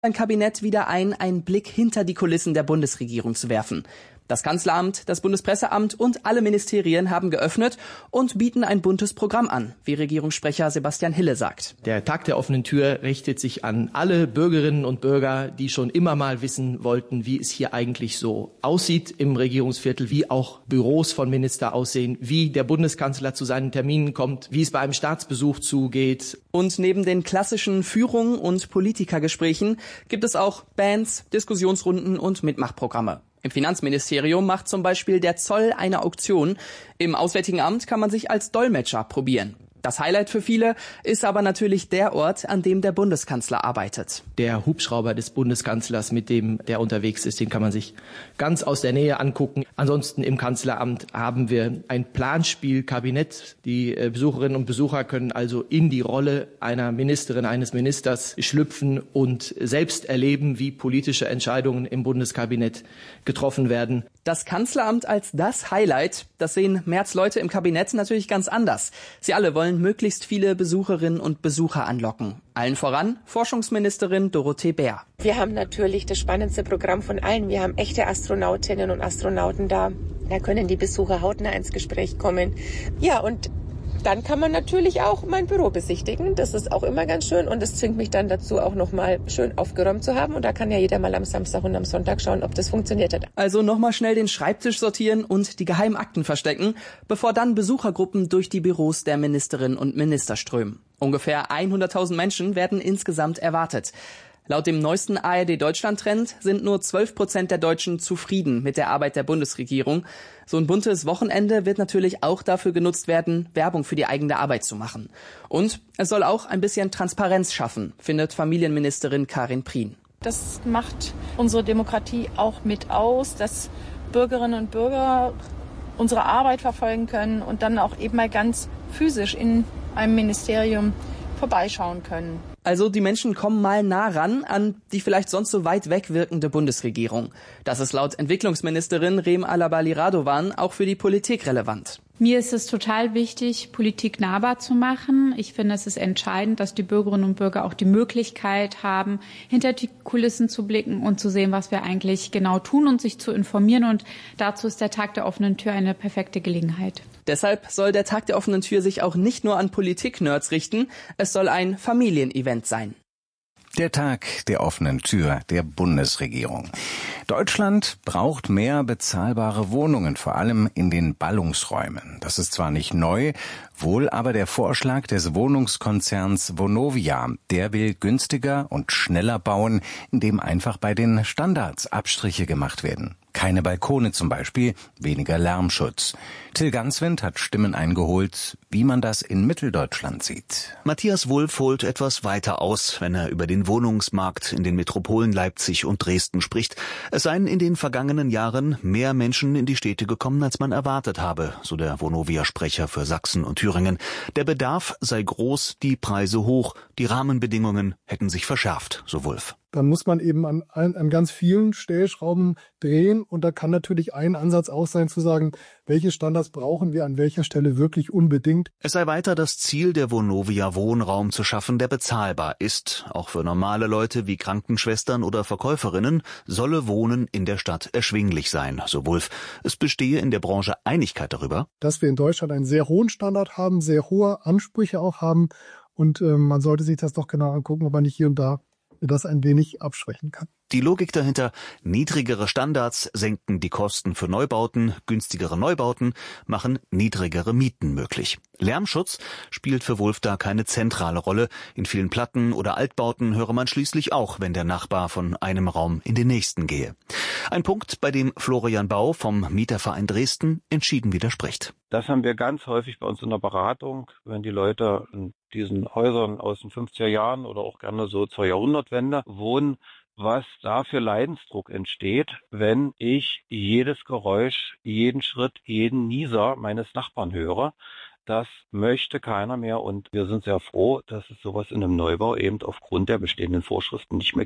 Ein Kabinett wieder einen Blick hinter die Kulissen der Bundesregierung zu werfen. Das Kanzleramt, das Bundespresseamt und alle Ministerien haben geöffnet und bieten ein buntes Programm an, wie Regierungssprecher Sebastian Hille sagt. Der Tag der offenen Tür richtet sich an alle Bürgerinnen und Bürger, die schon immer mal wissen wollten, wie es hier eigentlich so aussieht im Regierungsviertel, wie auch Büros von Minister aussehen, wie der Bundeskanzler zu seinen Terminen kommt, wie es bei einem Staatsbesuch zugeht. Und neben den klassischen Führungen und Politikergesprächen gibt es auch Bands, Diskussionsrunden und Mitmachprogramme. Im Finanzministerium macht zum Beispiel der Zoll eine Auktion. Im Auswärtigen Amt kann man sich als Dolmetscher probieren. Das Highlight für viele ist aber natürlich der Ort, an dem der Bundeskanzler arbeitet. Der Hubschrauber des Bundeskanzlers, mit dem der unterwegs ist, den kann man sich ganz aus der Nähe angucken. Ansonsten im Kanzleramt haben wir ein Planspielkabinett. Die Besucherinnen und Besucher können also in die Rolle einer Ministerin, eines Ministers schlüpfen und selbst erleben, wie politische Entscheidungen im Bundeskabinett getroffen werden. Das Kanzleramt als das Highlight, das sehen Merz-Leute im Kabinett natürlich ganz anders. Sie alle wollen möglichst viele Besucherinnen und Besucher anlocken. Allen voran Forschungsministerin Dorothee Bär. Wir haben natürlich das spannendste Programm von allen. Wir haben echte Astronautinnen und Astronauten da. Da können die Besucher hautnah ins Gespräch kommen. Ja, und dann kann man natürlich auch mein Büro besichtigen. Das ist auch immer ganz schön und das zwingt mich dann dazu, auch nochmal schön aufgeräumt zu haben. Und da kann ja jeder mal am Samstag und am Sonntag schauen, ob das funktioniert hat. Also nochmal schnell den Schreibtisch sortieren und die Geheimakten verstecken, bevor dann Besuchergruppen durch die Büros der Ministerinnen und Minister strömen. Ungefähr 100.000 Menschen werden insgesamt erwartet. Laut dem neuesten ARD-Deutschland-Trend sind nur 12% der Deutschen zufrieden mit der Arbeit der Bundesregierung. So ein buntes Wochenende wird natürlich auch dafür genutzt werden, Werbung für die eigene Arbeit zu machen. Und es soll auch ein bisschen Transparenz schaffen, findet Familienministerin Karin Prien. Das macht unsere Demokratie auch mit aus, dass Bürgerinnen und Bürger unsere Arbeit verfolgen können und dann auch eben mal ganz physisch in einem Ministerium vorbeischauen können. Also die Menschen kommen mal nah ran an die vielleicht sonst so weit weg wirkende Bundesregierung. Das ist laut Entwicklungsministerin Rem Alabali-Radovan auch für die Politik relevant. Mir ist es total wichtig, Politik nahbar zu machen. Ich finde, es ist entscheidend, dass die Bürgerinnen und Bürger auch die Möglichkeit haben, hinter die Kulissen zu blicken und zu sehen, was wir eigentlich genau tun und sich zu informieren. Und dazu ist der Tag der offenen Tür eine perfekte Gelegenheit. Deshalb soll der Tag der offenen Tür sich auch nicht nur an Politik-Nerds richten. Es soll ein Familienevent sein. Der Tag der offenen Tür der Bundesregierung. Deutschland braucht mehr bezahlbare Wohnungen, vor allem in den Ballungsräumen. Das ist zwar nicht neu, wohl aber der Vorschlag des Wohnungskonzerns Vonovia. Der will günstiger und schneller bauen, indem einfach bei den Standards Abstriche gemacht werden. Keine Balkone zum Beispiel, weniger Lärmschutz. Till Ganswind hat Stimmen eingeholt, wie man das in Mitteldeutschland sieht. Matthias Wulff holt etwas weiter aus, wenn er über den Wohnungsmarkt in den Metropolen Leipzig und Dresden spricht. Es seien in den vergangenen Jahren mehr Menschen in die Städte gekommen, als man erwartet habe, so der Vonovia-Sprecher für Sachsen und Thüringen. Der Bedarf sei groß, die Preise hoch, die Rahmenbedingungen hätten sich verschärft, so Wulff. Dann muss man eben an ganz vielen Stellschrauben drehen. Und da kann natürlich ein Ansatz auch sein, zu sagen, welche Standards brauchen wir an welcher Stelle wirklich unbedingt. Es sei weiter das Ziel der Vonovia, Wohnraum zu schaffen, der bezahlbar ist. Auch für normale Leute wie Krankenschwestern oder Verkäuferinnen solle Wohnen in der Stadt erschwinglich sein, so Wulff. Es bestehe in der Branche Einigkeit darüber, dass wir in Deutschland einen sehr hohen Standard haben, sehr hohe Ansprüche auch haben. Und man sollte sich das doch genau angucken, ob man nicht hier und da das ein wenig abschwächen kann. Die Logik dahinter: niedrigere Standards senken die Kosten für Neubauten, günstigere Neubauten machen niedrigere Mieten möglich. Lärmschutz spielt für Wulff da keine zentrale Rolle. In vielen Platten- oder Altbauten höre man schließlich auch, wenn der Nachbar von einem Raum in den nächsten gehe. Ein Punkt, bei dem Florian Bau vom Mieterverein Dresden entschieden widerspricht. Das haben wir ganz häufig bei uns in der Beratung, wenn die Leute in diesen Häusern aus den 50er Jahren oder auch gerne so zur Jahrhundertwende wohnen, was da für Leidensdruck entsteht, wenn ich jedes Geräusch, jeden Schritt, jeden Nieser meines Nachbarn höre. Das möchte keiner mehr und wir sind sehr froh, dass es sowas in einem Neubau eben aufgrund der bestehenden Vorschriften nicht mehr gibt.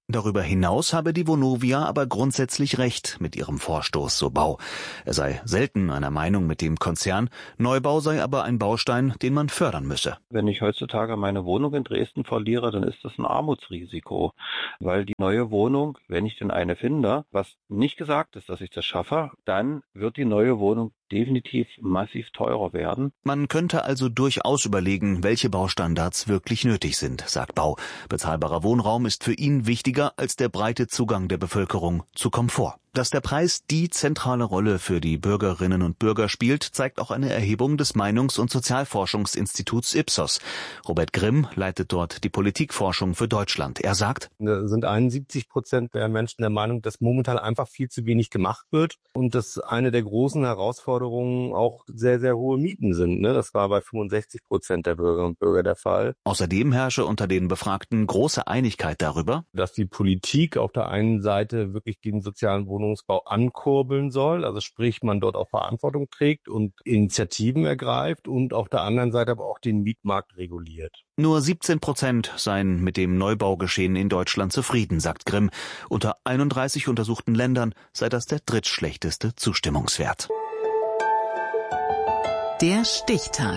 Darüber hinaus habe die Vonovia aber grundsätzlich recht mit ihrem Vorstoß, so Bau. Er sei selten einer Meinung mit dem Konzern, Neubau sei aber ein Baustein, den man fördern müsse. Wenn ich heutzutage meine Wohnung in Dresden verliere, dann ist das ein Armutsrisiko, weil die neue Wohnung, wenn ich denn eine finde, was nicht gesagt ist, dass ich das schaffe, dann wird die neue Wohnung definitiv massiv teurer werden. Man könnte also durchaus überlegen, welche Baustandards wirklich nötig sind, sagt Bau. Bezahlbarer Wohnraum ist für ihn wichtiger als der breite Zugang der Bevölkerung zu Komfort. Dass der Preis die zentrale Rolle für die Bürgerinnen und Bürger spielt, zeigt auch eine Erhebung des Meinungs- und Sozialforschungsinstituts Ipsos. Robert Grimm leitet dort die Politikforschung für Deutschland. Er sagt, da sind 71% der Menschen der Meinung, dass momentan einfach viel zu wenig gemacht wird und dass eine der großen Herausforderungen auch sehr, sehr hohe Mieten sind. Das war bei 65% der Bürgerinnen und Bürger der Fall. Außerdem herrsche unter den Befragten große Einigkeit darüber, dass die Politik auf der einen Seite wirklich den sozialen Wohnungsbau ankurbeln soll, also sprich, man dort auch Verantwortung trägt und Initiativen ergreift und auf der anderen Seite aber auch den Mietmarkt reguliert. Nur 17% seien mit dem Neubaugeschehen in Deutschland zufrieden, sagt Grimm. Unter 31 untersuchten Ländern sei das der drittschlechteste Zustimmungswert. Der Stichtag.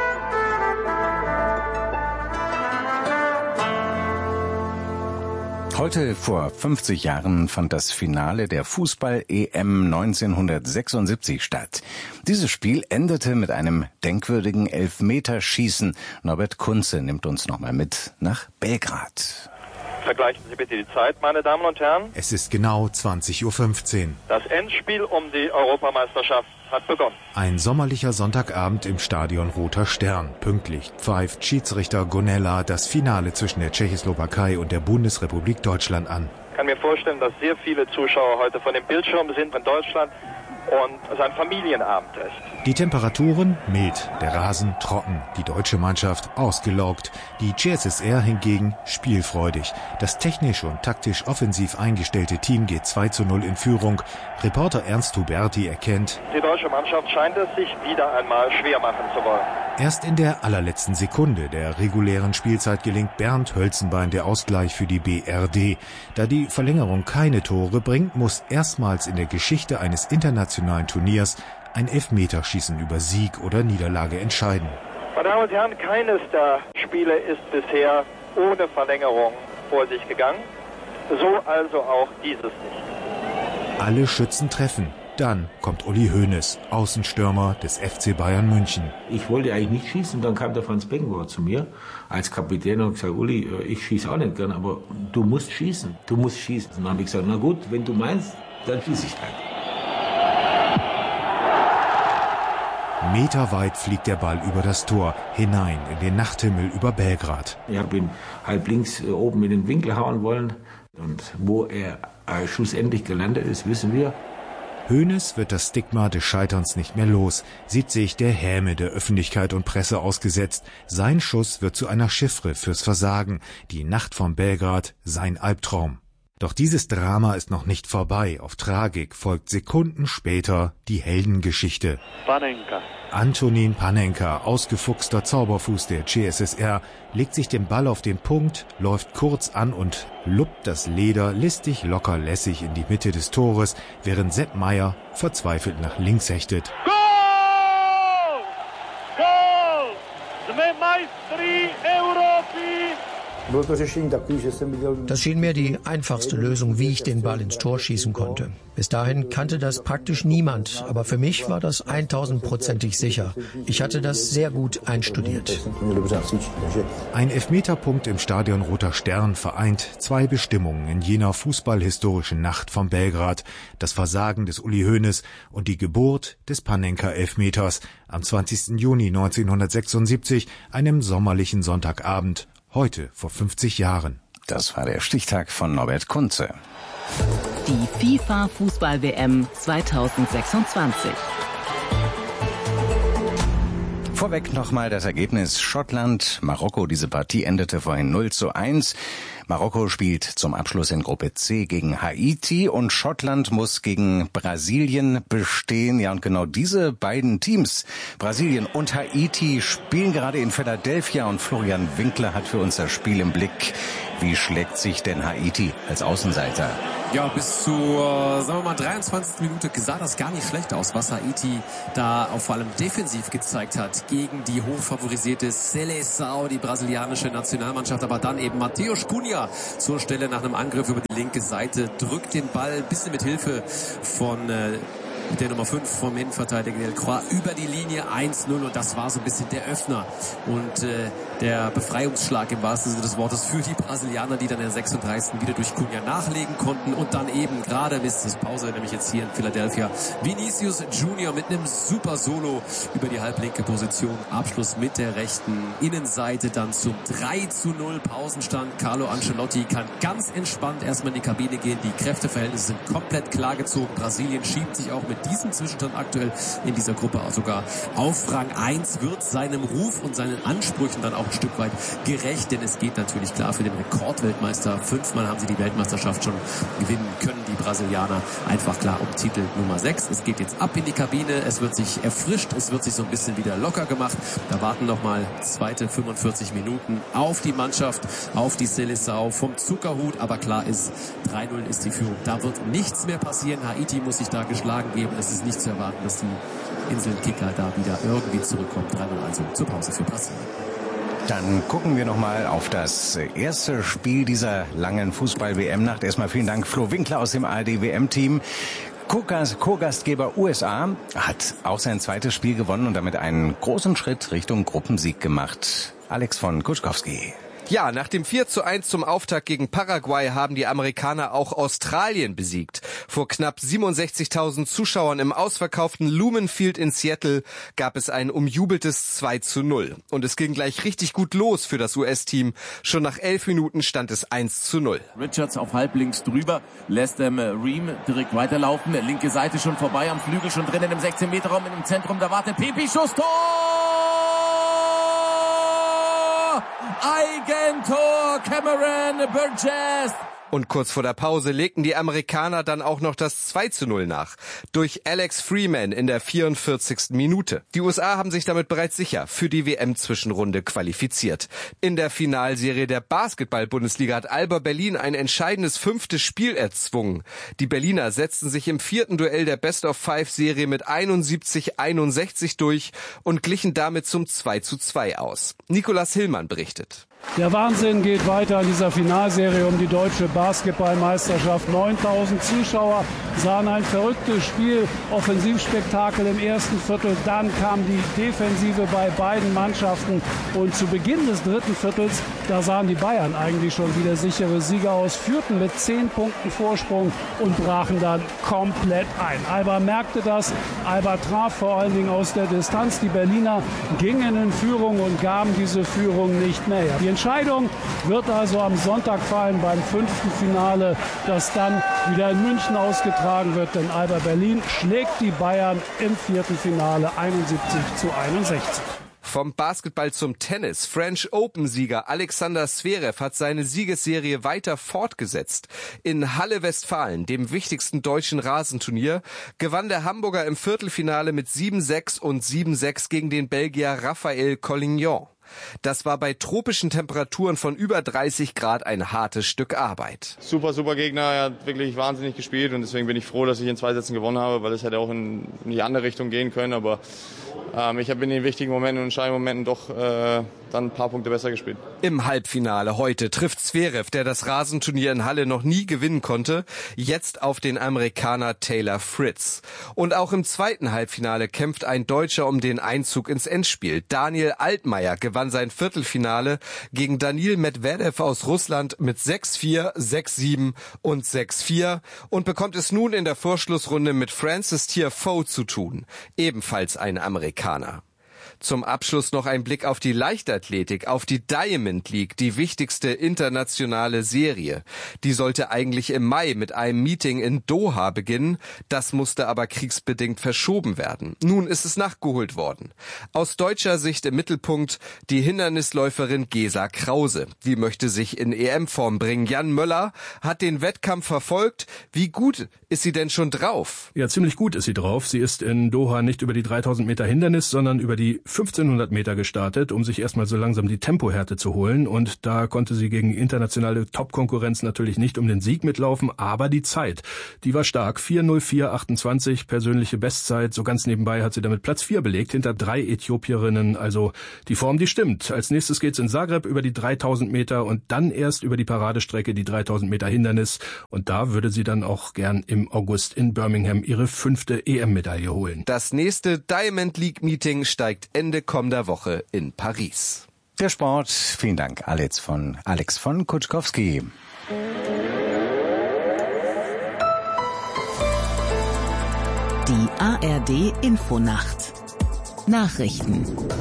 Heute vor 50 Jahren fand das Finale der Fußball-EM 1976 statt. Dieses Spiel endete mit einem denkwürdigen Elfmeterschießen. Norbert Kunze nimmt uns nochmal mit nach Belgrad. Vergleichen Sie bitte die Zeit, meine Damen und Herren. Es ist genau 20:15 Uhr. Das Endspiel um die Europameisterschaft hat begonnen. Ein sommerlicher Sonntagabend im Stadion Roter Stern. Pünktlich pfeift Schiedsrichter Gonella das Finale zwischen der Tschechoslowakei und der Bundesrepublik Deutschland an. Ich kann mir vorstellen, dass sehr viele Zuschauer heute von dem Bildschirm sind in Deutschland und es ein Familienabend ist. Die Temperaturen mild, der Rasen trocken, die deutsche Mannschaft ausgelaugt, die CSSR hingegen spielfreudig. Das technisch und taktisch offensiv eingestellte Team geht 2:0 in Führung. Reporter Ernst Huberti erkennt, die deutsche Mannschaft scheint es sich wieder einmal schwer machen zu wollen. Erst in der allerletzten Sekunde der regulären Spielzeit gelingt Bernd Hölzenbein der Ausgleich für die BRD. Da die Verlängerung keine Tore bringt, muss erstmals in der Geschichte eines internationalen Turniers ein Elfmeterschießen über Sieg oder Niederlage entscheiden. Meine Damen und Herren, keines der Spiele ist bisher ohne Verlängerung vor sich gegangen. So also auch dieses nicht. Alle Schützen treffen. Dann kommt Uli Hoeneß, Außenstürmer des FC Bayern München. Ich wollte eigentlich nicht schießen, dann kam der Franz Beckenbauer zu mir als Kapitän und gesagt, Uli, ich schieße auch nicht gern, aber du musst schießen, du musst schießen. Und dann habe ich gesagt, na gut, wenn du meinst, dann schieße ich halt. Meterweit fliegt der Ball über das Tor, hinein in den Nachthimmel über Belgrad. Ich habe ihn halb links oben in den Winkel hauen wollen und wo er schlussendlich gelandet ist, wissen wir. Hoeneß wird das Stigma des Scheiterns nicht mehr los, sieht sich der Häme der Öffentlichkeit und Presse ausgesetzt. Sein Schuss wird zu einer Chiffre fürs Versagen. Die Nacht von Belgrad, sein Albtraum. Doch dieses Drama ist noch nicht vorbei. Auf Tragik folgt Sekunden später die Heldengeschichte. Panenka. Antonín Panenka, ausgefuchster Zauberfuß der CSSR, legt sich den Ball auf den Punkt, läuft kurz an und luppt das Leder listig locker lässig in die Mitte des Tores, während Sepp Maier verzweifelt nach links hechtet. Goal! Goal! Sme majstri Europy! Das schien mir die einfachste Lösung, wie ich den Ball ins Tor schießen konnte. Bis dahin kannte das praktisch niemand, aber für mich war das 1000%ig sicher. Ich hatte das sehr gut einstudiert. Ein Elfmeterpunkt im Stadion Roter Stern vereint zwei Bestimmungen in jener fußballhistorischen Nacht von Belgrad. Das Versagen des Uli Hoeneß und die Geburt des Panenka-Elfmeters am 20. Juni 1976, einem sommerlichen Sonntagabend. Heute vor 50 Jahren. Das war der Stichtag von Norbert Kunze. Die FIFA-Fußball-WM 2026. Vorweg nochmal das Ergebnis Schottland, Marokko. Diese Partie endete vorhin 0:1. Marokko spielt zum Abschluss in Gruppe C gegen Haiti und Schottland muss gegen Brasilien bestehen. Ja, und genau diese beiden Teams, Brasilien und Haiti, spielen gerade in Philadelphia und Florian Winkler hat für uns das Spiel im Blick. Wie schlägt sich denn Haiti als Außenseiter? Ja, bis zur, sagen wir mal, 23. Minute sah das gar nicht schlecht aus, was Haiti da auch vor allem defensiv gezeigt hat gegen die hochfavorisierte Seleção, die brasilianische Nationalmannschaft. Aber dann eben Matheus Cunha zur Stelle nach einem Angriff über die linke Seite, drückt den Ball ein bisschen mit Hilfe von der Nummer 5 vom Innenverteidiger Delcroix über die Linie 1-0 und das war so ein bisschen der Öffner und der Befreiungsschlag im wahrsten Sinne des Wortes für die Brasilianer, die dann in der 36. wieder durch Cunha nachlegen konnten und dann eben gerade bis zur Pause, nämlich jetzt hier in Philadelphia, Vinicius Junior mit einem super Solo über die halblinke Position, Abschluss mit der rechten Innenseite dann zum 3-0 Pausenstand. Carlo Ancelotti kann ganz entspannt erstmal in die Kabine gehen, die Kräfteverhältnisse sind komplett klargezogen, Brasilien schiebt sich auch mit diesem Zwischenstand aktuell in dieser Gruppe auch sogar auf Rang 1, wird seinem Ruf und seinen Ansprüchen dann auch ein Stück weit gerecht, denn es geht natürlich klar für den Rekordweltmeister. 5-mal haben sie die Weltmeisterschaft schon gewinnen können, die Brasilianer. Einfach klar um Titel Nummer 6. Es geht jetzt ab in die Kabine, es wird sich erfrischt, es wird sich so ein bisschen wieder locker gemacht. Da warten nochmal zweite 45 Minuten auf die Mannschaft, auf die Seleção vom Zuckerhut, aber klar ist, 3-0 ist die Führung. Da wird nichts mehr passieren. Haiti muss sich da geschlagen geben. Es ist nicht zu erwarten, dass die Inselkicker da wieder irgendwie zurückkommen. 3-0 also zur Pause für Brasilien. Dann gucken wir nochmal auf das erste Spiel dieser langen Fußball-WM-Nacht. Erstmal vielen Dank, Flo Winkler aus dem ARD-WM-Team. Co-Gastgeber USA hat auch sein zweites Spiel gewonnen und damit einen großen Schritt Richtung Gruppensieg gemacht. Alex von Kutschkowski. Ja, nach dem 4:1 zum Auftakt gegen Paraguay haben die Amerikaner auch Australien besiegt. Vor knapp 67.000 Zuschauern im ausverkauften Lumen Field in Seattle gab es ein umjubeltes 2:0. Und es ging gleich richtig gut los für das US-Team. Schon nach 11 Minuten stand es 1:0. Richards auf halblinks drüber, lässt Ream direkt weiterlaufen. Linke Seite schon vorbei, am Flügel schon drinnen im 16-Meter-Raum, im Zentrum, da wartet Pepi, Schuss, Tor! Eigentor, Cameron Burgess. Und kurz vor der Pause legten die Amerikaner dann auch noch das 2:0 nach. Durch Alex Freeman in der 44. Minute. Die USA haben sich damit bereits sicher für die WM-Zwischenrunde qualifiziert. In der Finalserie der Basketball-Bundesliga hat Alba Berlin ein entscheidendes 5. Spiel erzwungen. Die Berliner setzten sich im 4. Duell der Best-of-5-Serie mit 71-61 durch und glichen damit zum 2:2 aus. Nicolas Hillmann berichtet. Der Wahnsinn geht weiter in dieser Finalserie um die deutsche Basketballmeisterschaft. 9.000 Zuschauer sahen ein verrücktes Spiel, Offensivspektakel im ersten Viertel. Dann kam die Defensive bei beiden Mannschaften. Und zu Beginn des dritten Viertels, da sahen die Bayern eigentlich schon wieder sichere Sieger aus, führten mit 10 Punkten Vorsprung und brachen dann komplett ein. Alba merkte das, Alba traf vor allen Dingen aus der Distanz. Die Berliner gingen in Führung und gaben diese Führung nicht mehr her. Die Entscheidung wird also am Sonntag fallen beim 5. Finale, das dann wieder in München ausgetragen wird. Denn Alba Berlin schlägt die Bayern im 4. Finale 71-61. Vom Basketball zum Tennis. French Open-Sieger Alexander Zverev hat seine Siegesserie weiter fortgesetzt. In Halle Westfalen, dem wichtigsten deutschen Rasenturnier, gewann der Hamburger im Viertelfinale mit 7:6 und 7:6 gegen den Belgier Raphael Collignon. Das war bei tropischen Temperaturen von über 30 Grad ein hartes Stück Arbeit. Super Gegner, er hat wirklich wahnsinnig gespielt und deswegen bin ich froh, dass ich in 2 Sätzen gewonnen habe, weil es hätte auch in die andere Richtung gehen können, aber ich habe in den wichtigen Momenten und entscheidenden Momenten doch dann ein paar Punkte besser gespielt. Im Halbfinale heute trifft Zverev, der das Rasenturnier in Halle noch nie gewinnen konnte, jetzt auf den Amerikaner Taylor Fritz. Und auch im zweiten Halbfinale kämpft ein Deutscher um den Einzug ins Endspiel. Daniel Altmaier gewann sein Viertelfinale gegen Daniil Medvedev aus Russland mit 6:4, 6:7 und 6:4 und bekommt es nun in der Vorschlussrunde mit Francis Tiafoe zu tun, ebenfalls ein Amerikaner. Zum Abschluss noch ein Blick auf die Leichtathletik, auf die Diamond League, die wichtigste internationale Serie. Die sollte eigentlich im Mai mit einem Meeting in Doha beginnen. Das musste aber kriegsbedingt verschoben werden. Nun ist es nachgeholt worden. Aus deutscher Sicht im Mittelpunkt die Hindernisläuferin Gesa Krause. Die möchte sich in EM-Form bringen. Jan Möller hat den Wettkampf verfolgt. Wie gut ist sie denn schon drauf? Ja, ziemlich gut ist sie drauf. Sie ist in Doha nicht über die 3000 Meter Hindernis, sondern über die 1500 Meter gestartet, um sich erstmal so langsam die Tempohärte zu holen. Und da konnte sie gegen internationale Top-Konkurrenz natürlich nicht um den Sieg mitlaufen, aber die Zeit, die war stark. 4:04:28, persönliche Bestzeit. So ganz nebenbei hat sie damit Platz 4 belegt, hinter 3 Äthiopierinnen. Also die Form, die stimmt. Als nächstes geht's in Zagreb über die 3000 Meter und dann erst über die Paradestrecke die 3000 Meter Hindernis. Und da würde sie dann auch gern im August in Birmingham ihre 5. EM-Medaille holen. Das nächste Diamond League Meeting steigt Ende kommender Woche in Paris. Der Sport. Vielen Dank, Alex von Kutschkowski. Die ARD Infonacht. Nachrichten.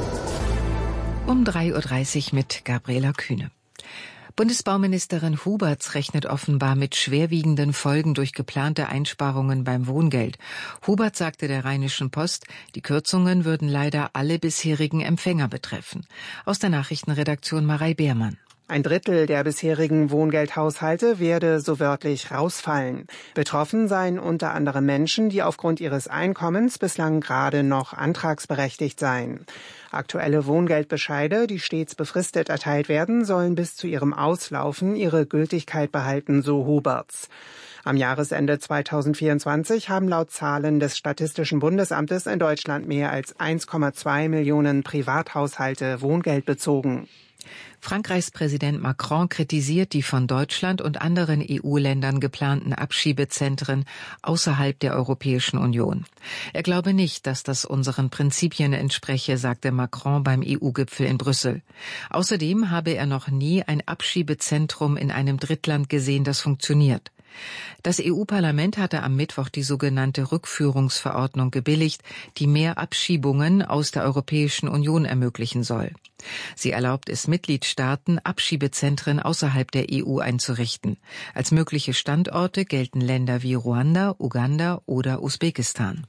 Um 3:30 Uhr mit Gabriela Kühne. Bundesbauministerin Huberts rechnet offenbar mit schwerwiegenden Folgen durch geplante Einsparungen beim Wohngeld. Huberts sagte der Rheinischen Post, die Kürzungen würden leider alle bisherigen Empfänger betreffen. Aus der Nachrichtenredaktion Marei Beermann. Ein Drittel der bisherigen Wohngeldhaushalte werde so wörtlich rausfallen. Betroffen seien unter anderem Menschen, die aufgrund ihres Einkommens bislang gerade noch antragsberechtigt seien. Aktuelle Wohngeldbescheide, die stets befristet erteilt werden, sollen bis zu ihrem Auslaufen ihre Gültigkeit behalten, so Huberts. Am Jahresende 2024 haben laut Zahlen des Statistischen Bundesamtes in Deutschland mehr als 1,2 Millionen Privathaushalte Wohngeld bezogen. Frankreichs Präsident Macron kritisiert die von Deutschland und anderen EU-Ländern geplanten Abschiebezentren außerhalb der Europäischen Union. Er glaube nicht, dass das unseren Prinzipien entspreche, sagte Macron beim EU-Gipfel in Brüssel. Außerdem habe er noch nie ein Abschiebezentrum in einem Drittland gesehen, das funktioniert. Das EU-Parlament hatte am Mittwoch die sogenannte Rückführungsverordnung gebilligt, die mehr Abschiebungen aus der Europäischen Union ermöglichen soll. Sie erlaubt es Mitgliedstaaten, Abschiebezentren außerhalb der EU einzurichten. Als mögliche Standorte gelten Länder wie Ruanda, Uganda oder Usbekistan.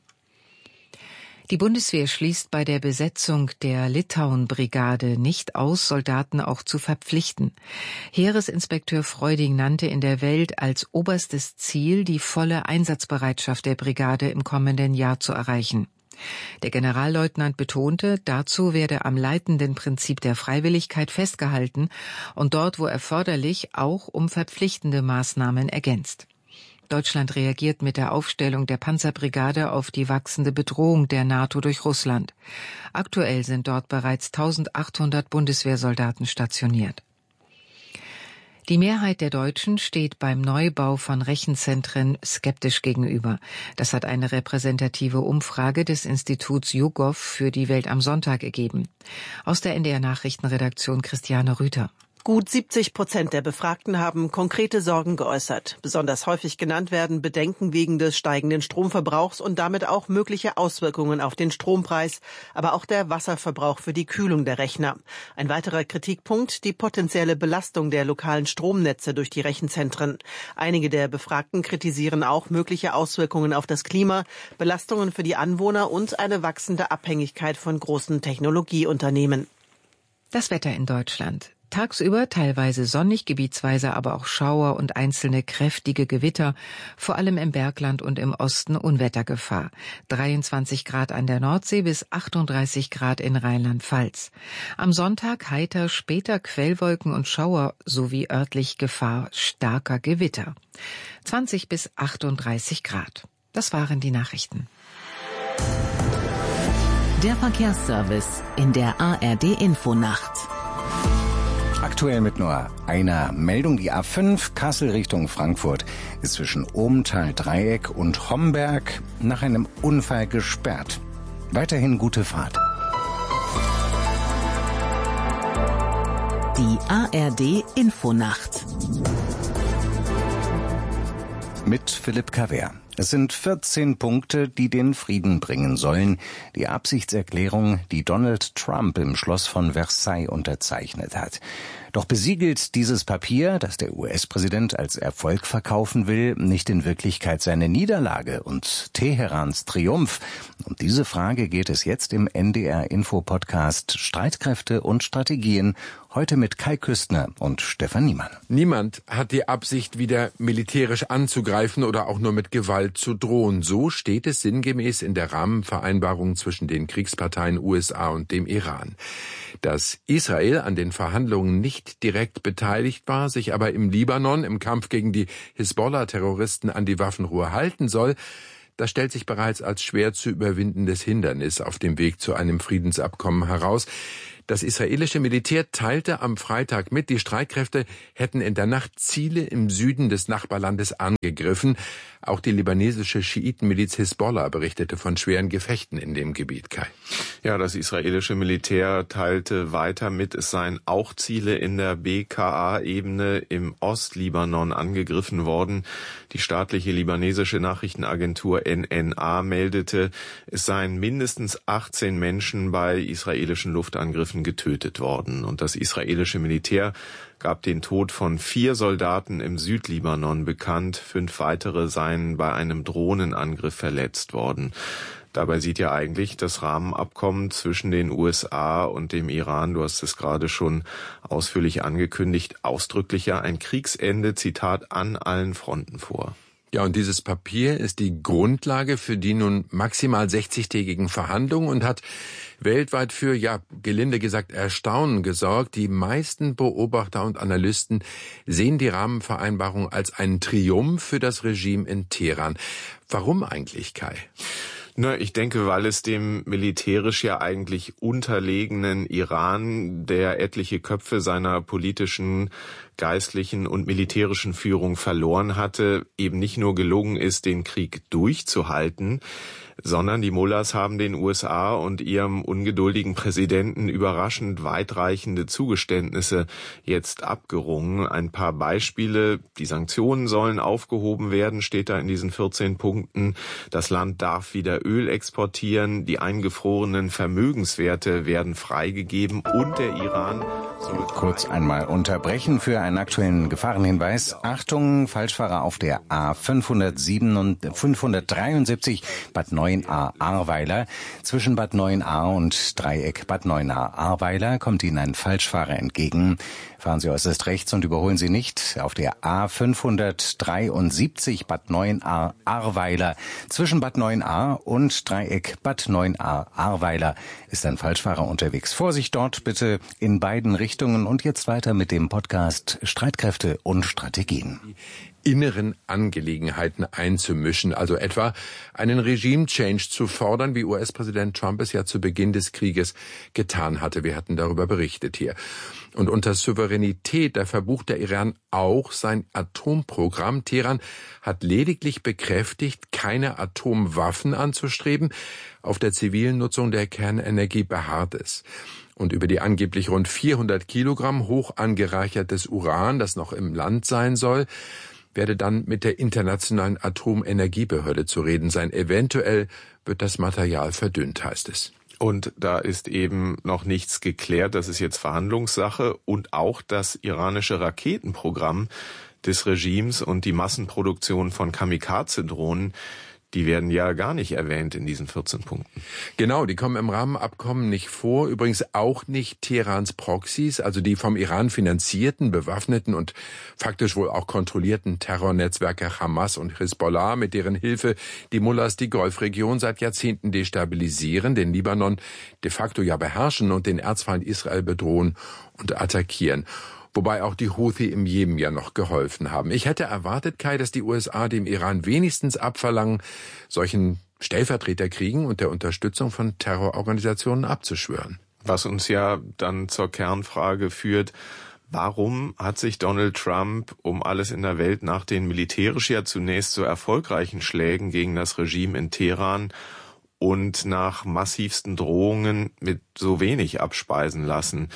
Die Bundeswehr schließt bei der Besetzung der Litauen-Brigade nicht aus, Soldaten auch zu verpflichten. Heeresinspekteur Freuding nannte in der Welt als oberstes Ziel, die volle Einsatzbereitschaft der Brigade im kommenden Jahr zu erreichen. Der Generalleutnant betonte, dazu werde am leitenden Prinzip der Freiwilligkeit festgehalten und dort, wo erforderlich, auch um verpflichtende Maßnahmen ergänzt. Deutschland reagiert mit der Aufstellung der Panzerbrigade auf die wachsende Bedrohung der NATO durch Russland. Aktuell sind dort bereits 1800 Bundeswehrsoldaten stationiert. Die Mehrheit der Deutschen steht beim Neubau von Rechenzentren skeptisch gegenüber. Das hat eine repräsentative Umfrage des Instituts YouGov für die Welt am Sonntag ergeben. Aus der NDR-Nachrichtenredaktion Christiane Rüther. Gut 70% der Befragten haben konkrete Sorgen geäußert. Besonders häufig genannt werden Bedenken wegen des steigenden Stromverbrauchs und damit auch mögliche Auswirkungen auf den Strompreis, aber auch der Wasserverbrauch für die Kühlung der Rechner. Ein weiterer Kritikpunkt, die potenzielle Belastung der lokalen Stromnetze durch die Rechenzentren. Einige der Befragten kritisieren auch mögliche Auswirkungen auf das Klima, Belastungen für die Anwohner und eine wachsende Abhängigkeit von großen Technologieunternehmen. Das Wetter in Deutschland. Tagsüber teilweise sonnig, gebietsweise aber auch Schauer und einzelne kräftige Gewitter, vor allem im Bergland und im Osten Unwettergefahr. 23 Grad an der Nordsee bis 38 Grad in Rheinland-Pfalz. Am Sonntag heiter, später Quellwolken und Schauer sowie örtlich Gefahr starker Gewitter. 20 bis 38 Grad. Das waren die Nachrichten. Der Verkehrsservice in der ARD Infonacht. Aktuell mit nur einer Meldung. Die A5 Kassel Richtung Frankfurt ist zwischen Obenthal-Dreieck und Homberg nach einem Unfall gesperrt. Weiterhin gute Fahrt. Die ARD Infonacht. Mit Philipp Kaver. Es sind 14 Punkte, die den Frieden bringen sollen. Die Absichtserklärung, die Donald Trump im Schloss von Versailles unterzeichnet hat. Doch besiegelt dieses Papier, das der US-Präsident als Erfolg verkaufen will, nicht in Wirklichkeit seine Niederlage und Teherans Triumph? Um diese Frage geht es jetzt im NDR-Info-Podcast Streitkräfte und Strategien, heute mit Kai Küstner und Stefan Niemann. Niemand hat die Absicht, wieder militärisch anzugreifen oder auch nur mit Gewalt zu drohen. So steht es sinngemäß in der Rahmenvereinbarung zwischen den Kriegsparteien USA und dem Iran. Dass Israel an den Verhandlungen nicht direkt beteiligt war, sich aber im Libanon im Kampf gegen die Hisbollah-Terroristen an die Waffenruhe halten soll, das stellt sich bereits als schwer zu überwindendes Hindernis auf dem Weg zu einem Friedensabkommen heraus. Das israelische Militär teilte am Freitag mit, die Streitkräfte hätten in der Nacht Ziele im Süden des Nachbarlandes angegriffen. Auch die libanesische Schiitenmiliz Hisbollah berichtete von schweren Gefechten in dem Gebiet, Kai. Ja, das israelische Militär teilte weiter mit, es seien auch Ziele in der BKA-Ebene im Ostlibanon angegriffen worden. Die staatliche libanesische Nachrichtenagentur NNA meldete, es seien mindestens 18 Menschen bei israelischen Luftangriffen getötet worden. Und das israelische Militär gab den Tod von 4 Soldaten im Südlibanon bekannt. 5 weitere seien bei einem Drohnenangriff verletzt worden. Dabei sieht ja eigentlich das Rahmenabkommen zwischen den USA und dem Iran, du hast es gerade schon ausführlich angekündigt, ausdrücklich ja ein Kriegsende, Zitat, an allen Fronten vor. Ja, und dieses Papier ist die Grundlage für die nun maximal 60-tägigen Verhandlungen und hat weltweit für, ja, gelinde gesagt, Erstaunen gesorgt. Die meisten Beobachter und Analysten sehen die Rahmenvereinbarung als einen Triumph für das Regime in Teheran. Warum eigentlich, Kai? Ich denke, weil es dem militärisch ja eigentlich unterlegenen Iran, der etliche Köpfe seiner politischen, geistlichen und militärischen Führung verloren hatte, eben nicht nur gelungen ist, den Krieg durchzuhalten, sondern die Mullahs haben den USA und ihrem ungeduldigen Präsidenten überraschend weitreichende Zugeständnisse jetzt abgerungen. Ein paar Beispiele: Die Sanktionen sollen aufgehoben werden, steht da in diesen 14 Punkten. Das Land darf wieder Öl exportieren, die eingefrorenen Vermögenswerte werden freigegeben und der Iran soll... Kurz einmal unterbrechen für einen aktuellen Gefahrenhinweis. Achtung, Falschfahrer auf der A573 Bad Neuenahr-Ahrweiler. Zwischen Bad Neuenahr und Dreieck Bad Neuenahr-Ahrweiler kommt Ihnen ein Falschfahrer entgegen. Fahren Sie äußerst rechts und überholen Sie nicht. Auf der A573 Bad Neuenahr-Ahrweiler. Zwischen Bad Neuenahr und Dreieck Bad Neuenahr-Ahrweiler ist ein Falschfahrer unterwegs. Vorsicht dort bitte in beiden Richtungen. Und jetzt weiter mit dem Podcast Streitkräfte und Strategien. Inneren Angelegenheiten einzumischen, also etwa einen Regime-Change zu fordern, wie US-Präsident Trump es ja zu Beginn des Krieges getan hatte. Wir hatten darüber berichtet hier. Und unter Souveränität, da verbucht der Iran auch sein Atomprogramm. Teheran hat lediglich bekräftigt, keine Atomwaffen anzustreben. Auf der zivilen Nutzung der Kernenergie beharrt es. Und über die angeblich rund 400 Kilogramm hoch angereichertes Uran, das noch im Land sein soll, werde dann mit der Internationalen Atomenergiebehörde zu reden sein. Eventuell wird das Material verdünnt, heißt es. Und da ist eben noch nichts geklärt. Das ist jetzt Verhandlungssache. Und auch das iranische Raketenprogramm des Regimes und die Massenproduktion von Kamikaze-Drohnen, die werden ja gar nicht erwähnt in diesen 14 Punkten. Genau, die kommen im Rahmenabkommen nicht vor. Übrigens auch nicht Teherans Proxys, also die vom Iran finanzierten, bewaffneten und faktisch wohl auch kontrollierten Terrornetzwerke Hamas und Hisbollah, mit deren Hilfe die Mullahs die Golfregion seit Jahrzehnten destabilisieren, den Libanon de facto ja beherrschen und den Erzfeind Israel bedrohen und attackieren. Wobei auch die Houthi im Jemen ja noch geholfen haben. Ich hätte erwartet, Kai, dass die USA dem Iran wenigstens abverlangen, solchen Stellvertreterkriegen und der Unterstützung von Terrororganisationen abzuschwören. Was uns ja dann zur Kernfrage führt: Warum hat sich Donald Trump um alles in der Welt nach den militärisch ja zunächst so erfolgreichen Schlägen gegen das Regime in Teheran und nach massivsten Drohungen mit so wenig abspeisen lassen?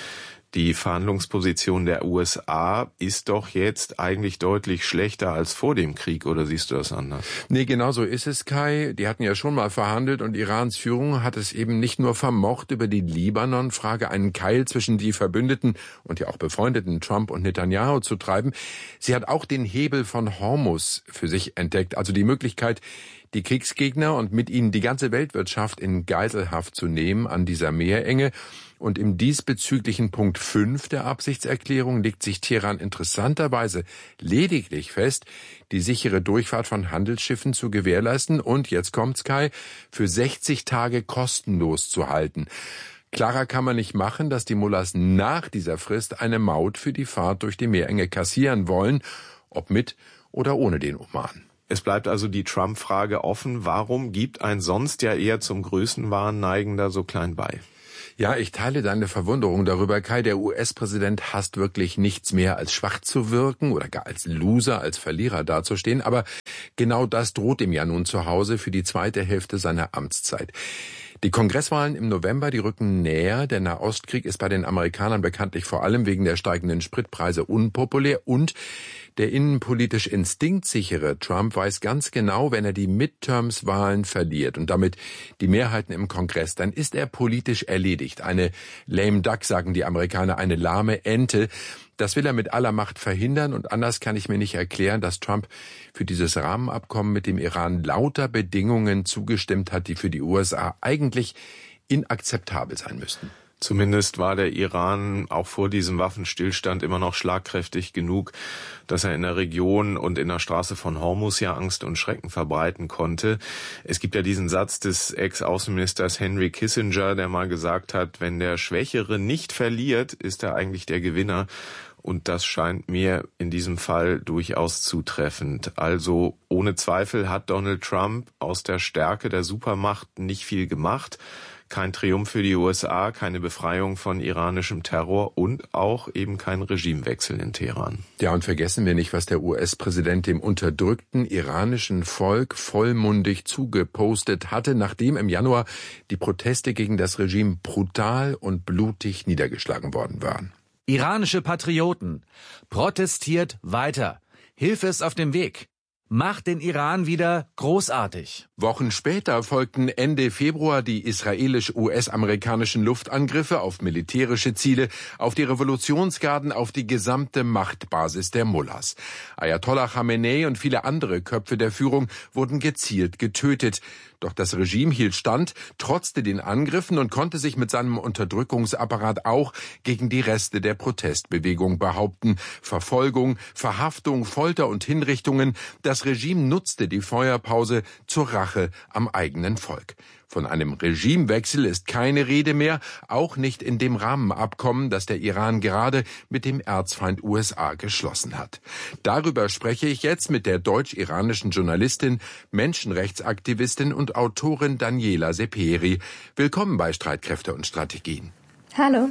Die Verhandlungsposition der USA ist doch jetzt eigentlich deutlich schlechter als vor dem Krieg, oder siehst du das anders? Nee, genau so ist es, Kai. Die hatten ja schon mal verhandelt und Irans Führung hat es eben nicht nur vermocht, über die Libanon-Frage einen Keil zwischen die Verbündeten und ja auch befreundeten Trump und Netanyahu zu treiben. Sie hat auch den Hebel von Hormuz für sich entdeckt, also die Möglichkeit, die Kriegsgegner und mit ihnen die ganze Weltwirtschaft in Geiselhaft zu nehmen an dieser Meerenge. Und im diesbezüglichen Punkt 5 der Absichtserklärung legt sich Teheran interessanterweise lediglich fest, die sichere Durchfahrt von Handelsschiffen zu gewährleisten und, jetzt kommt's Kai, für 60 Tage kostenlos zu halten. Klarer kann man nicht machen, dass die Mullahs nach dieser Frist eine Maut für die Fahrt durch die Meerenge kassieren wollen, ob mit oder ohne den Oman. Es bleibt also die Trump-Frage offen. Warum gibt ein sonst ja eher zum Größenwahn neigender so klein bei? Ja, ich teile deine Verwunderung darüber, Kai. Der US-Präsident hasst wirklich nichts mehr, als schwach zu wirken oder gar als Loser, als Verlierer dazustehen. Aber genau das droht ihm ja nun zu Hause für die zweite Hälfte seiner Amtszeit. Die Kongresswahlen im November, die rücken näher. Der Nahostkrieg ist bei den Amerikanern bekanntlich vor allem wegen der steigenden Spritpreise unpopulär und der innenpolitisch instinktsichere Trump weiß ganz genau, wenn er die Midterms-Wahlen verliert und damit die Mehrheiten im Kongress, dann ist er politisch erledigt. Eine lame duck, sagen die Amerikaner, eine lahme Ente. Das will er mit aller Macht verhindern und anders kann ich mir nicht erklären, dass Trump für dieses Rahmenabkommen mit dem Iran lauter Bedingungen zugestimmt hat, die für die USA eigentlich inakzeptabel sein müssten. Zumindest war der Iran auch vor diesem Waffenstillstand immer noch schlagkräftig genug, dass er in der Region und in der Straße von Hormuz ja Angst und Schrecken verbreiten konnte. Es gibt ja diesen Satz des Ex-Außenministers Henry Kissinger, der mal gesagt hat, wenn der Schwächere nicht verliert, ist er eigentlich der Gewinner. Und das scheint mir in diesem Fall durchaus zutreffend. Also ohne Zweifel hat Donald Trump aus der Stärke der Supermacht nicht viel gemacht. Kein Triumph für die USA, keine Befreiung von iranischem Terror und auch eben kein Regimewechsel in Teheran. Ja, und vergessen wir nicht, was der US-Präsident dem unterdrückten iranischen Volk vollmundig zugepostet hatte, nachdem im Januar die Proteste gegen das Regime brutal und blutig niedergeschlagen worden waren. Iranische Patrioten, protestiert weiter. Hilfe ist auf dem Weg. Macht den Iran wieder großartig. Wochen später folgten Ende Februar die israelisch-US-amerikanischen Luftangriffe auf militärische Ziele, auf die Revolutionsgarden, auf die gesamte Machtbasis der Mullahs. Ayatollah Khamenei und viele andere Köpfe der Führung wurden gezielt getötet. Doch das Regime hielt stand, trotzte den Angriffen und konnte sich mit seinem Unterdrückungsapparat auch gegen die Reste der Protestbewegung behaupten. Verfolgung, Verhaftung, Folter und Hinrichtungen. Das Regime nutzte die Feuerpause zur Rache am eigenen Volk. Von einem Regimewechsel ist keine Rede mehr, auch nicht in dem Rahmenabkommen, das der Iran gerade mit dem Erzfeind USA geschlossen hat. Darüber spreche ich jetzt mit der deutsch-iranischen Journalistin, Menschenrechtsaktivistin und Autorin Daniela Sepehri. Willkommen bei Streitkräfte und Strategien. Hallo.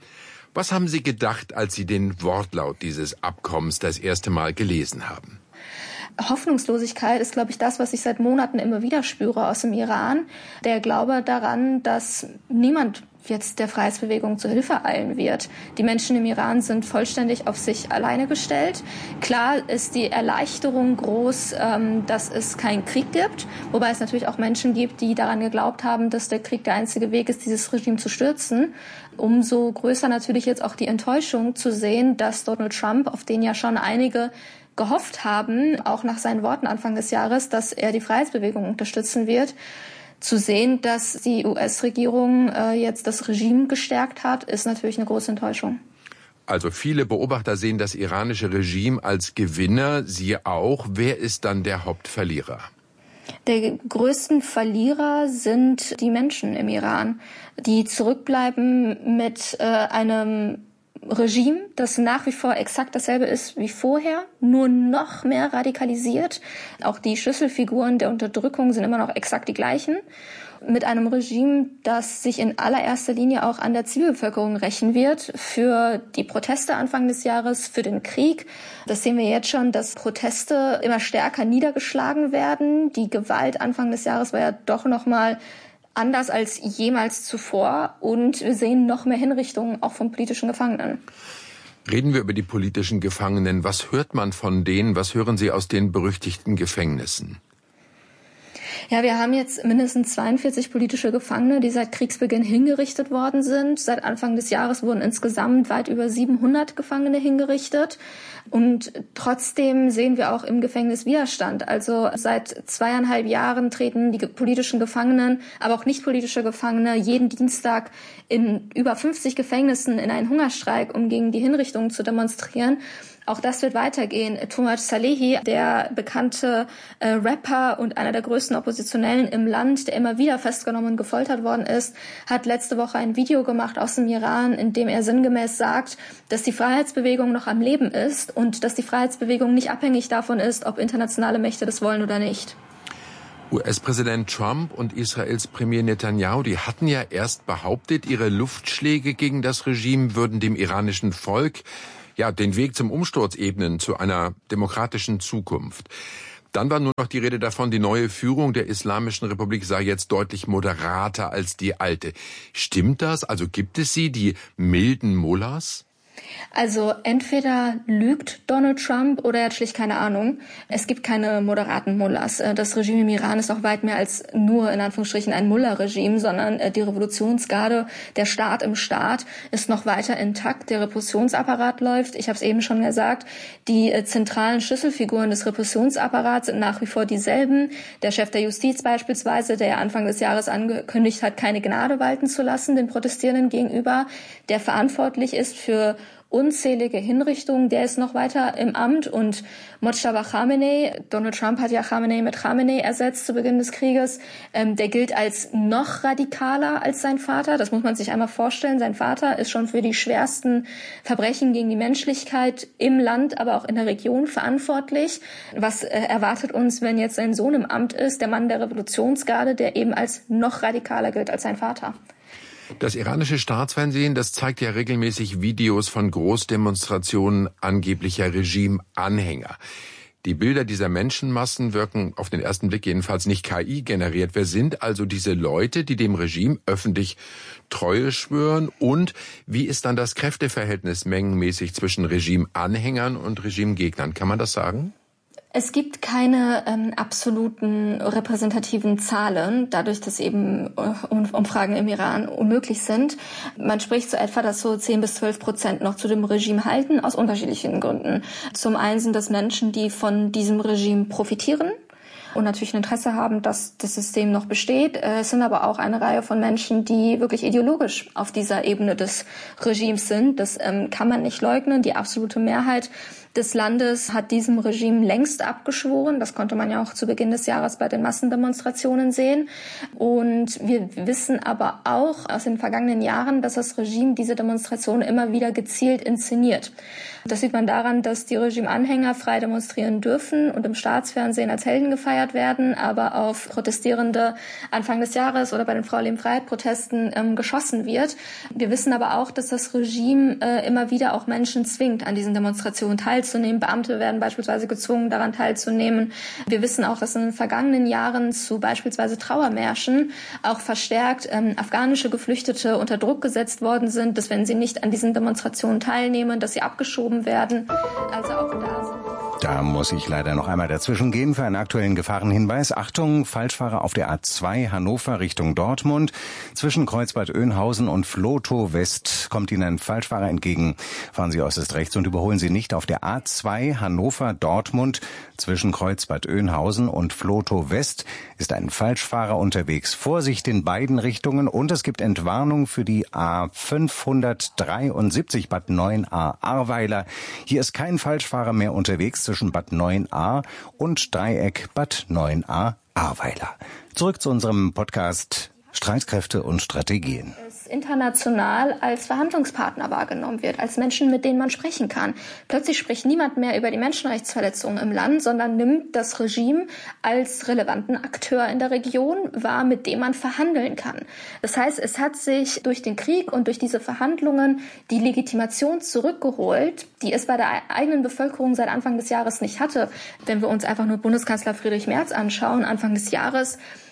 Was haben Sie gedacht, als Sie den Wortlaut dieses Abkommens das erste Mal gelesen haben? Hoffnungslosigkeit ist, glaube ich, das, was ich seit Monaten immer wieder spüre aus dem Iran. Der Glaube daran, dass niemand jetzt der Freiheitsbewegung zu Hilfe eilen wird. Die Menschen im Iran sind vollständig auf sich alleine gestellt. Klar ist die Erleichterung groß, dass es keinen Krieg gibt, wobei es natürlich auch Menschen gibt, die daran geglaubt haben, dass der Krieg der einzige Weg ist, dieses Regime zu stürzen. Umso größer natürlich jetzt auch die Enttäuschung zu sehen, dass Donald Trump, auf den ja schon einige gehofft haben, auch nach seinen Worten Anfang des Jahres, dass er die Freiheitsbewegung unterstützen wird. Zu sehen, dass die US-Regierung jetzt das Regime gestärkt hat, ist natürlich eine große Enttäuschung. Also viele Beobachter sehen das iranische Regime als Gewinner, Sie auch. Wer ist dann der Hauptverlierer? Der größten Verlierer sind die Menschen im Iran, die zurückbleiben mit einem Regime, das nach wie vor exakt dasselbe ist wie vorher, nur noch mehr radikalisiert. Auch die Schlüsselfiguren der Unterdrückung sind immer noch exakt die gleichen. Mit einem Regime, das sich in allererster Linie auch an der Zivilbevölkerung rächen wird, für die Proteste Anfang des Jahres, für den Krieg. Das sehen wir jetzt schon, dass Proteste immer stärker niedergeschlagen werden. Die Gewalt Anfang des Jahres war ja doch noch mal anders als jemals zuvor. Und wir sehen noch mehr Hinrichtungen, auch von politischen Gefangenen. Reden wir über die politischen Gefangenen. Was hört man von denen? Was hören Sie aus den berüchtigten Gefängnissen? Ja, wir haben jetzt mindestens 42 politische Gefangene, die seit Kriegsbeginn hingerichtet worden sind. Seit Anfang des Jahres wurden insgesamt weit über 700 Gefangene hingerichtet. Und trotzdem sehen wir auch im Gefängnis Widerstand. Also seit 2,5 Jahren treten die politischen Gefangenen, aber auch nicht politische Gefangene jeden Dienstag in über 50 Gefängnissen in einen Hungerstreik, um gegen die Hinrichtungen zu demonstrieren. Auch das wird weitergehen. Toumaj Salehi, der bekannte Rapper und einer der größten Oppositionellen im Land, der immer wieder festgenommen und gefoltert worden ist, hat letzte Woche ein Video gemacht aus dem Iran, in dem er sinngemäß sagt, dass die Freiheitsbewegung noch am Leben ist und dass die Freiheitsbewegung nicht abhängig davon ist, ob internationale Mächte das wollen oder nicht. US-Präsident Trump und Israels Premier Netanyahu, die hatten ja erst behauptet, ihre Luftschläge gegen das Regime würden dem iranischen Volk den Weg zum Umsturz ebnen, zu einer demokratischen Zukunft. Dann war nur noch die Rede davon, die neue Führung der Islamischen Republik sei jetzt deutlich moderater als die alte. Stimmt das? Also gibt es die milden Mullahs? Also entweder lügt Donald Trump oder er hat schlicht keine Ahnung. Es gibt keine moderaten Mullahs. Das Regime im Iran ist auch weit mehr als nur in Anführungsstrichen ein Mullah-Regime, sondern die Revolutionsgarde, der Staat im Staat ist noch weiter intakt. Der Repressionsapparat läuft. Ich habe es eben schon gesagt, die zentralen Schlüsselfiguren des Repressionsapparats sind nach wie vor dieselben. Der Chef der Justiz beispielsweise, der Anfang des Jahres angekündigt hat, keine Gnade walten zu lassen den Protestierenden gegenüber, der verantwortlich ist für unzählige Hinrichtungen, der ist noch weiter im Amt. Und Mojtaba Khamenei, Donald Trump hat ja Khamenei mit Khamenei ersetzt zu Beginn des Krieges, der gilt als noch radikaler als sein Vater. Das muss man sich einmal vorstellen. Sein Vater ist schon für die schwersten Verbrechen gegen die Menschlichkeit im Land, aber auch in der Region verantwortlich. Was erwartet uns, wenn jetzt sein Sohn im Amt ist, der Mann der Revolutionsgarde, der eben als noch radikaler gilt als sein Vater? Das iranische Staatsfernsehen, das zeigt ja regelmäßig Videos von Großdemonstrationen angeblicher Regimeanhänger. Die Bilder dieser Menschenmassen wirken auf den ersten Blick jedenfalls nicht KI generiert. Wer sind also diese Leute, die dem Regime öffentlich Treue schwören? Und wie ist dann das Kräfteverhältnis mengenmäßig zwischen Regimeanhängern und Regimegegnern? Kann man das sagen? Es gibt keine absoluten repräsentativen Zahlen, dadurch, dass eben Umfragen im Iran unmöglich sind. Man spricht so etwa, dass so 10-12% noch zu dem Regime halten, aus unterschiedlichen Gründen. Zum einen sind das Menschen, die von diesem Regime profitieren und natürlich ein Interesse haben, dass das System noch besteht. Es sind aber auch eine Reihe von Menschen, die wirklich ideologisch auf dieser Ebene des Regimes sind. Das kann man nicht leugnen. Die absolute Mehrheit des Landes hat diesem Regime längst abgeschworen. Das konnte man ja auch zu Beginn des Jahres bei den Massendemonstrationen sehen. Und wir wissen aber auch aus den vergangenen Jahren, dass das Regime diese Demonstrationen immer wieder gezielt inszeniert. Das sieht man daran, dass die Regimeanhänger frei demonstrieren dürfen und im Staatsfernsehen als Helden gefeiert werden, aber auf Protestierende Anfang des Jahres oder bei den Frau-Leben-Freiheit-Protesten geschossen wird. Wir wissen aber auch, dass das Regime immer wieder auch Menschen zwingt, an diesen Demonstrationen teilzunehmen. Beamte werden beispielsweise gezwungen, daran teilzunehmen. Wir wissen auch, dass in den vergangenen Jahren zu beispielsweise Trauermärschen auch verstärkt afghanische Geflüchtete unter Druck gesetzt worden sind, dass wenn sie nicht an diesen Demonstrationen teilnehmen, dass sie abgeschoben werden. Also auch da sind. Da muss ich leider noch einmal dazwischen gehen für einen aktuellen Gefahrenhinweis. Achtung, Falschfahrer auf der A2 Hannover Richtung Dortmund. Zwischen Kreuzbad Oeynhausen und Vlotho West kommt Ihnen ein Falschfahrer entgegen. Fahren Sie äußerst rechts und überholen Sie nicht auf der A2 Hannover Dortmund. Zwischen Kreuzbad Oeynhausen und Vlotho West ist ein Falschfahrer unterwegs. Vorsicht in beiden Richtungen und es gibt Entwarnung für die A573 Bad 9a Ahrweiler. Hier ist kein Falschfahrer mehr unterwegs zwischen Bad 9a und Dreieck Bad 9a Ahrweiler. Zurück zu unserem Podcast Streitkräfte und Strategien. International als Verhandlungspartner wahrgenommen wird, als Menschen, mit denen man sprechen kann. Plötzlich spricht niemand mehr über die Menschenrechtsverletzungen im Land, sondern nimmt das Regime als relevanten Akteur in der Region wahr, mit dem man verhandeln kann. Das heißt, es hat sich durch den Krieg und durch diese Verhandlungen die Legitimation zurückgeholt, die es bei der eigenen Bevölkerung seit Anfang des Jahres nicht hatte. Wenn wir uns einfach nur Bundeskanzler Friedrich Merz anschauen, Anfang des Jahres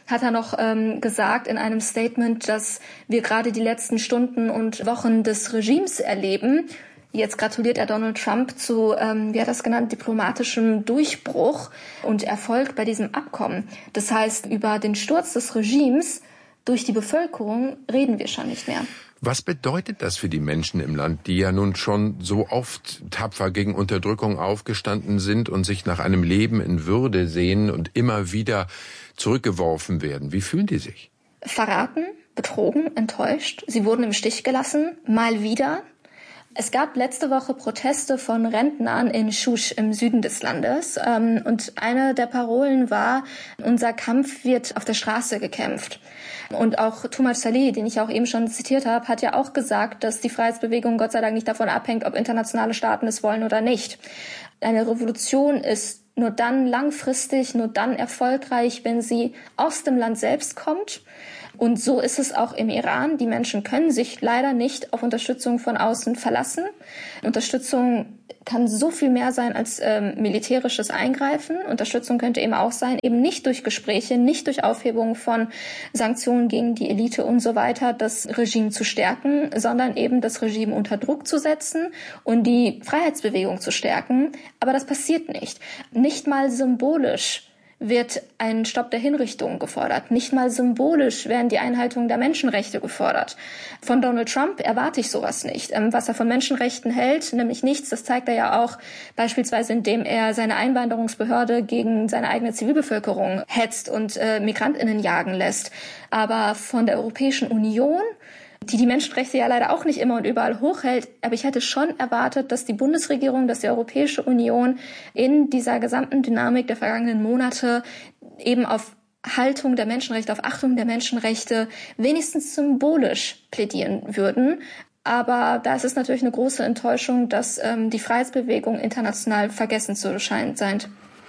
hat er noch gesagt in einem Statement, dass wir gerade die letzten Stunden und Wochen des Regimes erleben. Jetzt gratuliert er Donald Trump zu, wie er das genannt, diplomatischem Durchbruch und Erfolg bei diesem Abkommen. Das heißt, über den Sturz des Regimes durch die Bevölkerung reden wir schon nicht mehr. Was bedeutet das für die Menschen im Land, die ja nun schon so oft tapfer gegen Unterdrückung aufgestanden sind und sich nach einem Leben in Würde sehen und immer wieder zurückgeworfen werden? Wie fühlen die sich? Verraten, betrogen, enttäuscht. Sie wurden im Stich gelassen, mal wieder. Es gab letzte Woche Proteste von Rentnern in Shush im Süden des Landes. Und eine der Parolen war, unser Kampf wird auf der Straße gekämpft. Und auch Toomaj Saleh, den ich auch eben schon zitiert habe, hat ja auch gesagt, dass die Freiheitsbewegung Gott sei Dank nicht davon abhängt, ob internationale Staaten es wollen oder nicht. Eine Revolution ist nur dann langfristig, nur dann erfolgreich, wenn sie aus dem Land selbst kommt. Und so ist es auch im Iran. Die Menschen können sich leider nicht auf Unterstützung von außen verlassen. Unterstützung kann so viel mehr sein als militärisches Eingreifen. Unterstützung könnte eben auch sein, eben nicht durch Gespräche, nicht durch Aufhebung von Sanktionen gegen die Elite und so weiter, das Regime zu stärken, sondern eben das Regime unter Druck zu setzen und die Freiheitsbewegung zu stärken. Aber das passiert nicht. Nicht mal symbolisch wird ein Stopp der Hinrichtungen gefordert. Nicht mal symbolisch werden die Einhaltung der Menschenrechte gefordert. Von Donald Trump erwarte ich sowas nicht. Was er von Menschenrechten hält, nämlich nichts, das zeigt er ja auch beispielsweise, indem er seine Einwanderungsbehörde gegen seine eigene Zivilbevölkerung hetzt und MigrantInnen jagen lässt. Aber von der Europäischen Union, die Menschenrechte ja leider auch nicht immer und überall hochhält. Aber ich hätte schon erwartet, dass die Bundesregierung, dass die Europäische Union in dieser gesamten Dynamik der vergangenen Monate eben auf Haltung der Menschenrechte, auf Achtung der Menschenrechte wenigstens symbolisch plädieren würden. Aber da ist es natürlich eine große Enttäuschung, dass die Freiheitsbewegung international vergessen zu sein.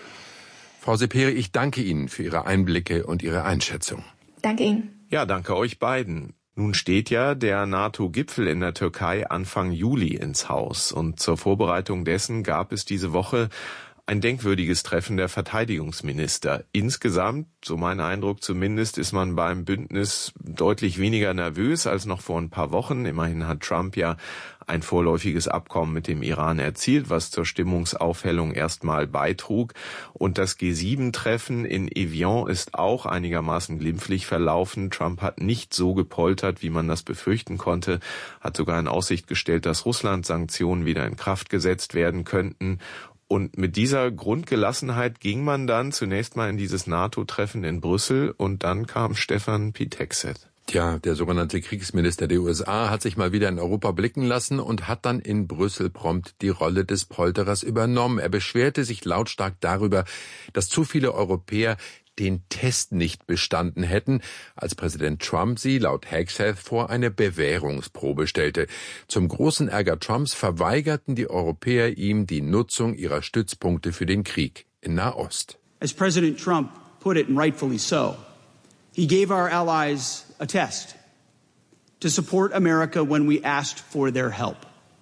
Frau Seperi, ich danke Ihnen für Ihre Einblicke und Ihre Einschätzung. Danke Ihnen. Ja, danke euch beiden. Nun steht ja der NATO-Gipfel in der Türkei Anfang Juli ins Haus. Und zur Vorbereitung dessen gab es diese Woche ein denkwürdiges Treffen der Verteidigungsminister. Insgesamt, so mein Eindruck zumindest, ist man beim Bündnis deutlich weniger nervös als noch vor ein paar Wochen. Immerhin hat Trump ja ein vorläufiges Abkommen mit dem Iran erzielt, was zur Stimmungsaufhellung erstmal beitrug. Und das G7-Treffen in Evian ist auch einigermaßen glimpflich verlaufen. Trump hat nicht so gepoltert, wie man das befürchten konnte, hat sogar in Aussicht gestellt, dass Russland-Sanktionen wieder in Kraft gesetzt werden könnten. Und mit dieser Grundgelassenheit ging man dann zunächst mal in dieses NATO-Treffen in Brüssel und dann kam Stefan Pitekset. Tja, der sogenannte Kriegsminister der USA hat sich mal wieder in Europa blicken lassen und hat dann in Brüssel prompt die Rolle des Polterers übernommen. Er beschwerte sich lautstark darüber, dass zu viele Europäer den Test nicht bestanden hätten, als Präsident Trump sie laut Hegseth vor eine Bewährungsprobe stellte. Zum großen Ärger Trumps verweigerten die Europäer ihm die Nutzung ihrer Stützpunkte für den Krieg in Nahost. As President Trump put it, and rightfully so, he gave our allies a test to support America when we asked for their help.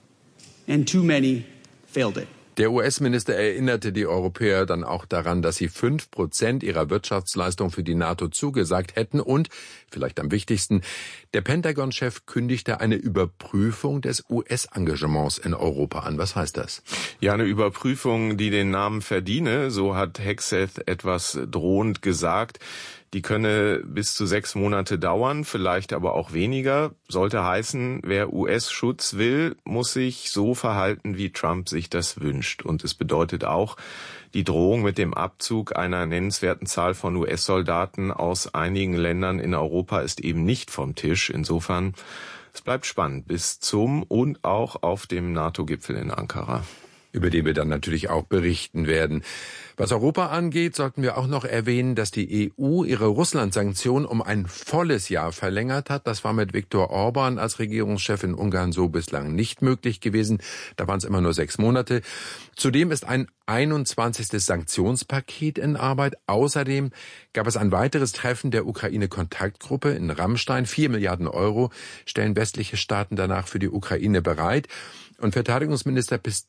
And too many failed it. Der US-Minister erinnerte die Europäer dann auch daran, dass sie 5% ihrer Wirtschaftsleistung für die NATO zugesagt hätten und, vielleicht am wichtigsten, der Pentagon-Chef kündigte eine Überprüfung des US-Engagements in Europa an. Was heißt das? Ja, eine Überprüfung, die den Namen verdiene, so hat Hegseth etwas drohend gesagt. Die könne bis zu 6 Monate dauern, vielleicht aber auch weniger. Sollte heißen, wer US-Schutz will, muss sich so verhalten, wie Trump sich das wünscht. Und es bedeutet auch, die Drohung mit dem Abzug einer nennenswerten Zahl von US-Soldaten aus einigen Ländern in Europa ist eben nicht vom Tisch. Insofern, es bleibt spannend bis zum und auch auf dem NATO-Gipfel in Ankara. Über den wir dann natürlich auch berichten werden. Was Europa angeht, sollten wir auch noch erwähnen, dass die EU ihre Russland-Sanktionen um ein volles Jahr verlängert hat. Das war mit Viktor Orban als Regierungschef in Ungarn so bislang nicht möglich gewesen. Da waren es immer nur 6 Monate. Zudem ist ein 21. Sanktionspaket in Arbeit. Außerdem gab es ein weiteres Treffen der Ukraine-Kontaktgruppe in Rammstein. 4 Milliarden Euro stellen westliche Staaten danach für die Ukraine bereit. Und Verteidigungsminister Pistorius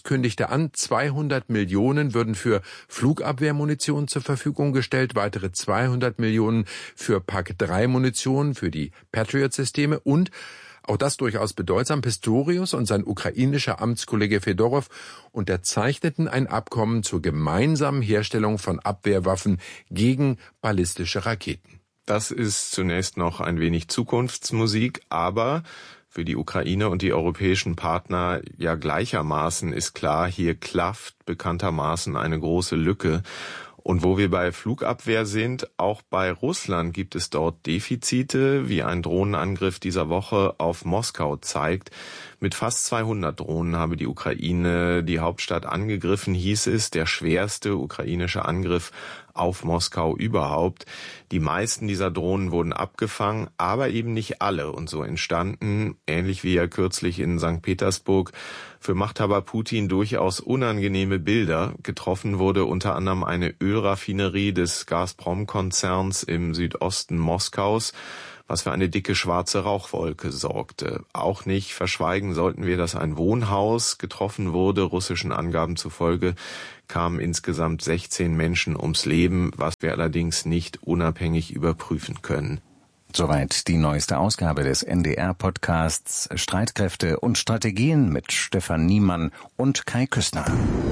kündigte an, 200 Millionen würden für Flugabwehrmunition zur Verfügung gestellt, weitere 200 Millionen für PAK-3-Munition, für die Patriot-Systeme und, auch das durchaus bedeutsam, Pistorius und sein ukrainischer Amtskollege Fedorow unterzeichneten ein Abkommen zur gemeinsamen Herstellung von Abwehrwaffen gegen ballistische Raketen. Das ist zunächst noch ein wenig Zukunftsmusik, aber für die Ukraine und die europäischen Partner ja gleichermaßen ist klar, hier klafft bekanntermaßen eine große Lücke. Und wo wir bei Flugabwehr sind, auch bei Russland gibt es dort Defizite, wie ein Drohnenangriff dieser Woche auf Moskau zeigt. Mit fast 200 Drohnen habe die Ukraine die Hauptstadt angegriffen, hieß es, der schwerste ukrainische Angriff auf Moskau überhaupt. Die meisten dieser Drohnen wurden abgefangen, aber eben nicht alle. Und so entstanden, ähnlich wie ja kürzlich in St. Petersburg, für Machthaber Putin durchaus unangenehme Bilder. Getroffen wurde unter anderem eine Ölraffinerie des Gazprom-Konzerns im Südosten Moskaus, was für eine dicke schwarze Rauchwolke sorgte. Auch nicht verschweigen sollten wir, dass ein Wohnhaus getroffen wurde. Russischen Angaben zufolge kamen insgesamt 16 Menschen ums Leben, was wir allerdings nicht unabhängig überprüfen können. Soweit die neueste Ausgabe des NDR-Podcasts Streitkräfte und Strategien mit Stefan Niemann und Kai Küstner.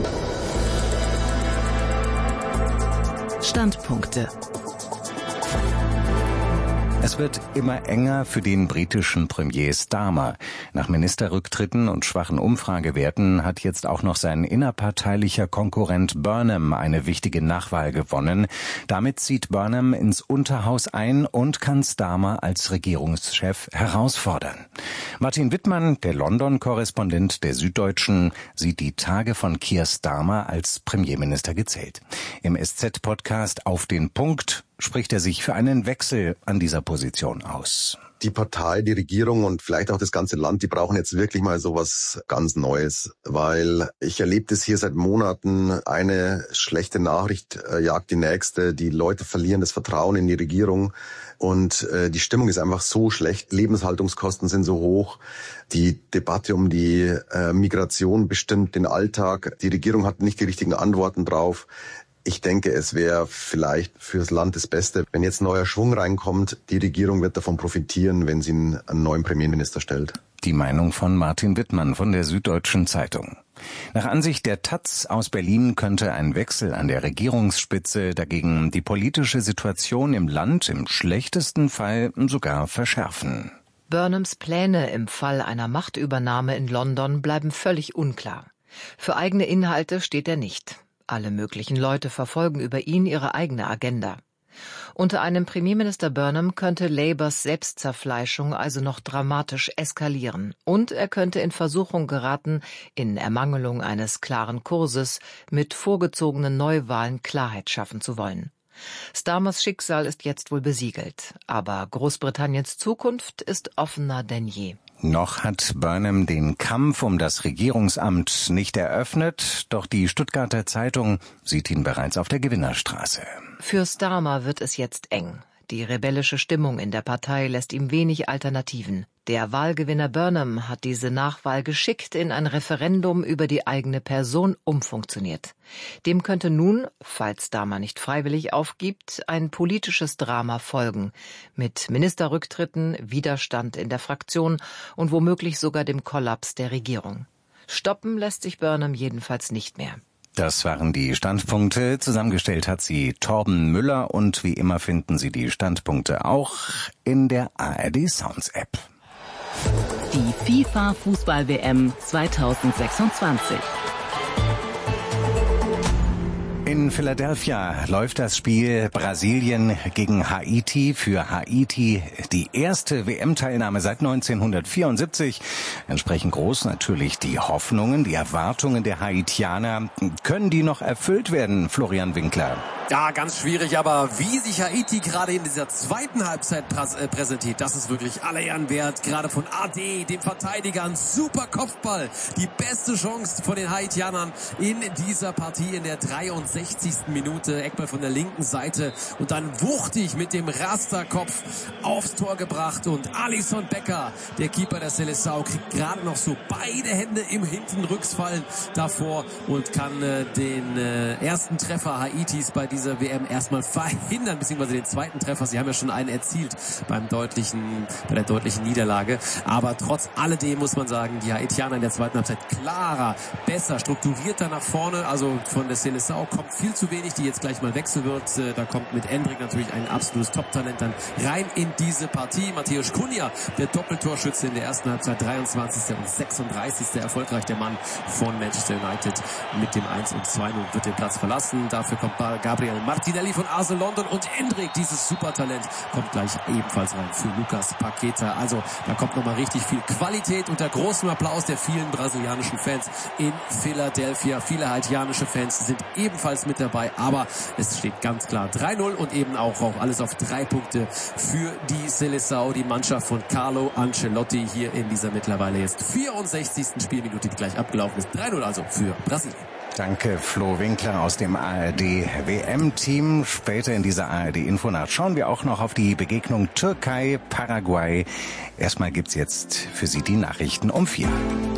Standpunkte. Es wird immer enger für den britischen Premier Starmer. Nach Ministerrücktritten und schwachen Umfragewerten hat jetzt auch noch sein innerparteilicher Konkurrent Burnham eine wichtige Nachwahl gewonnen. Damit zieht Burnham ins Unterhaus ein und kann Starmer als Regierungschef herausfordern. Martin Wittmann, der London-Korrespondent der Süddeutschen, sieht die Tage von Keir Starmer als Premierminister gezählt. Im SZ-Podcast Auf den Punkt spricht er sich für einen Wechsel an dieser Position aus. Die Partei, die Regierung und vielleicht auch das ganze Land, die brauchen jetzt wirklich mal sowas ganz Neues, weil ich erlebe das hier seit Monaten. Eine schlechte Nachricht jagt die nächste. Die Leute verlieren das Vertrauen in die Regierung und die Stimmung ist einfach so schlecht. Lebenshaltungskosten sind so hoch. Die Debatte um die Migration bestimmt den Alltag. Die Regierung hat nicht die richtigen Antworten drauf. Ich denke, es wäre vielleicht fürs Land das Beste, wenn jetzt neuer Schwung reinkommt. Die Regierung wird davon profitieren, wenn sie einen neuen Premierminister stellt. Die Meinung von Martin Wittmann von der Süddeutschen Zeitung. Nach Ansicht der taz aus Berlin könnte ein Wechsel an der Regierungsspitze dagegen die politische Situation im Land im schlechtesten Fall sogar verschärfen. Burnhams Pläne im Fall einer Machtübernahme in London bleiben völlig unklar. Für eigene Inhalte steht er nicht. Alle möglichen Leute verfolgen über ihn ihre eigene Agenda. Unter einem Premierminister Burnham könnte Labours Selbstzerfleischung also noch dramatisch eskalieren. Und er könnte in Versuchung geraten, in Ermangelung eines klaren Kurses mit vorgezogenen Neuwahlen Klarheit schaffen zu wollen. Starmers Schicksal ist jetzt wohl besiegelt. Aber Großbritanniens Zukunft ist offener denn je. Noch hat Burnham den Kampf um das Regierungsamt nicht eröffnet, doch die Stuttgarter Zeitung sieht ihn bereits auf der Gewinnerstraße. Für Starmer wird es jetzt eng. Die rebellische Stimmung in der Partei lässt ihm wenig Alternativen. Der Wahlgewinner Burnham hat diese Nachwahl geschickt in ein Referendum über die eigene Person umfunktioniert. Dem könnte nun, falls Starmer nicht freiwillig aufgibt, ein politisches Drama folgen, mit Ministerrücktritten, Widerstand in der Fraktion und womöglich sogar dem Kollaps der Regierung. Stoppen lässt sich Burnham jedenfalls nicht mehr. Das waren die Standpunkte. Zusammengestellt hat sie Torben Müller und wie immer finden Sie die Standpunkte auch in der ARD Sounds App. Die FIFA-Fußball-WM 2026. In Philadelphia läuft das Spiel Brasilien gegen Haiti. Für Haiti die erste WM-Teilnahme seit 1974. Entsprechend groß natürlich die Hoffnungen, die Erwartungen der Haitianer. Können die noch erfüllt werden, Florian Winkler? Ja, ganz schwierig, aber wie sich Haiti gerade in dieser zweiten Halbzeit präsentiert, das ist wirklich aller Ehren wert. Gerade von AD, dem Verteidiger, ein super Kopfball. Die beste Chance von den Haitianern in dieser Partie in der 63. Minute. Eckball von der linken Seite und dann wuchtig mit dem Rasterkopf aufs Tor gebracht. Und Alisson Becker, der Keeper der Seleção, kriegt gerade noch so beide Hände im Hintenrücksfall davor und kann den ersten Treffer Haitis bei dieser WM erstmal verhindern, beziehungsweise den zweiten Treffer. Sie haben ja schon einen erzielt bei der deutlichen Niederlage. Aber trotz alledem muss man sagen, die Haitianer in der zweiten Halbzeit klarer, besser, strukturierter nach vorne. Also von der Seleção kommt viel zu wenig, die jetzt gleich mal wechseln wird. Da kommt mit Endrick natürlich ein absolutes Top-Talent dann rein in diese Partie. Matthäus Cunha, der Doppeltorschütze in der ersten Halbzeit, 23. und 36. erfolgreich der Mann von Manchester United mit dem 1 und 2 und wird den Platz verlassen. Dafür kommt Gabriel Martinelli von AS London und Endrick, dieses Supertalent, kommt gleich ebenfalls rein für Lucas Paqueta. Also da kommt nochmal richtig viel Qualität unter großem Applaus der vielen brasilianischen Fans in Philadelphia. Viele haitianische Fans sind ebenfalls mit dabei, aber es steht ganz klar 3-0 und eben auch alles auf 3 Punkte für die Seleção, die Mannschaft von Carlo Ancelotti hier in dieser mittlerweile jetzt 64. Spielminute, die gleich abgelaufen ist. 3-0 also für Brasilien. Danke, Flo Winkler aus dem ARD-WM-Team. Später in dieser ARD-Infonacht schauen wir auch noch auf die Begegnung Türkei-Paraguay. Erstmal gibt's jetzt für Sie die Nachrichten um 4.